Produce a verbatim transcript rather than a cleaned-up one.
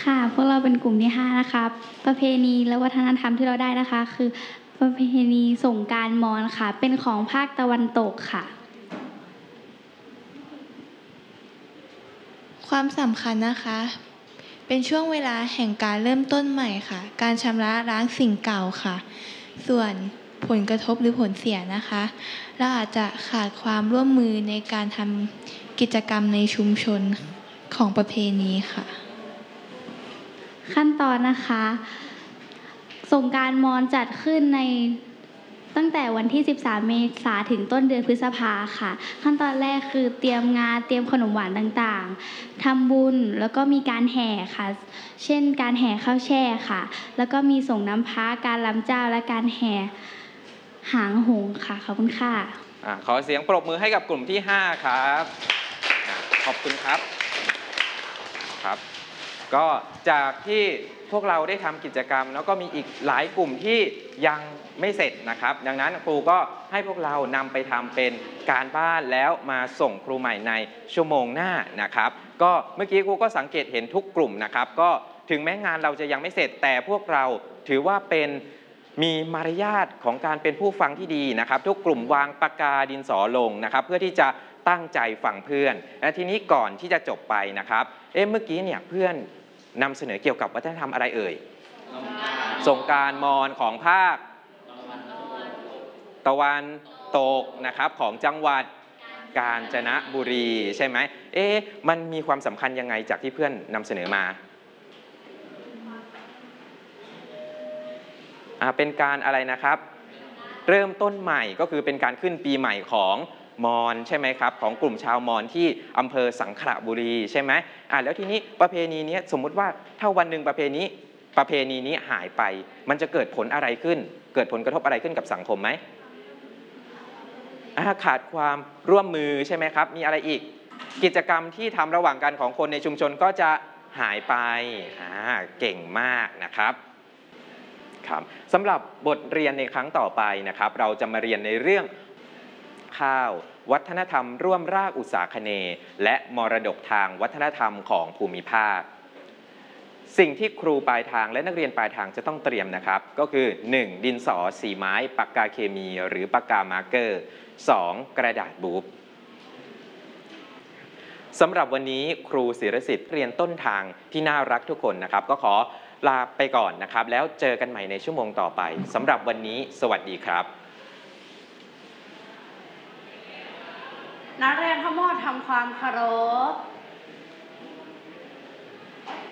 ค่ะพวกเราเป็นกลุ่มที่ห้านะคะประเพณีและวัฒนธรรมที่เราได้นะคะคือประเพณีสงกรานต์มอญค่ะเป็นของภาคตะวันตกค่ะความสำคัญนะคะเป็นช่วงเวลาแห่งการเริ่มต้นใหม่ค่ะการชำระล้างสิ่งเก่าค่ะส่วนผลกระทบหรือผลเสียนะคะเราอาจจะขาดความร่วมมือในการทำกิจกรรมในชุมชนของประเพณีค่ะขั้นตอนนะคะสงกรานต์มอญจัดขึ้นในตั้งแต่วันที่สิบสามเมษายนถึงต้นเดือนพฤษภาค่ะขั้นตอนแรกคือเตรียมงานเตรียมขนมหวานต่างๆทำบุญแล้วก็มีการแห่ค่ะเช่นการแห่ข้าวแช่ค่ะแล้วก็มีส่งน้ำพระการรำเจ้าและการแห่หางหงส์ค่ะขอบคุณค่ะอ่ะขอเสียงปรบมือให้กับกลุ่มที่ห้าครับขอบคุณครับครับก็จากที่พวกเราได้ทำกิจกรรมแล้วก็มีอีกหลายกลุ่มที่ยังไม่เสร็จนะครับดังนั้นครูก็ให้พวกเรานำไปทำเป็นการบ้านแล้วมาส่งครูใหม่ในชั่วโมงหน้านะครับก็เมื่อกี้ครูก็สังเกตเห็นทุกกลุ่มนะครับก็ถึงแม้งานเราจะยังไม่เสร็จแต่พวกเราถือว่าเป็นมีมารยาทของการเป็นผู้ฟังที่ดีนะครับทุกกลุ่มวางปากกาดินสอลงนะครับเพื่อที่จะตั้งใจฟังเพื่อนและทีนี้ก่อนที่จะจบไปนะครับเอ๊ะเมื่อกี้เนี่ยเพื่อนนำเสนอเกี่ยวกับวัฒนธรรมอะไรเอ่ยสงกรานต์มอญของภาคตะวันตกนะครับของจังหวัดกาญจนบุรีใช่ไหมเอ๊ะมันมีความสำคัญยังไงจากที่เพื่อนนำเสนอมาอ่าเป็นการอะไรนะครับเริ่มต้นใหม่ก็คือเป็นการขึ้นปีใหม่ของมอญใช่ไหมครับของกลุ่มชาวมอญที่อำเภอสังขละบุรีใช่ไหมอ่าแล้วทีนี้ประเพณีนี้สมมุติว่าถ้าวันหนึ่งประเพณีประเพณีนี้หายไปมันจะเกิดผลอะไรขึ้นเกิดผลกระทบอะไรขึ้นกับสังคมไหมอ่าขาดความร่วมมือใช่ไหมครับมีอะไรอีกกิจกรรมที่ทำระหว่างกันของคนในชุมชนก็จะหายไปอ่าเก่งมากนะครับสำหรับบทเรียนในครั้งต่อไปนะครับเราจะมาเรียนในเรื่องข้าววัฒนธรรมร่วมรากอุตสาคเนย์และมรดกทางวัฒนธรรมของภูมิภาคสิ่งที่ครูปลายทางและนักเรียนปลายทางจะต้องเตรียมนะครับก็คือหนึ่งดินสอสีไม้ปากกาเคมีหรือปากกามาร์กเกอร์สองกระดาษบูบสำหรับวันนี้ครูศิรสิทธิ์เรียนต้นทางที่น่ารักทุกคนนะครับก็ขอลาไปก่อนนะครับแล้วเจอกันใหม่ในชั่วโมงต่อไปสำหรับวันนี้สวัสดีครับนักเรียนทั้งหมดทำความเคารพ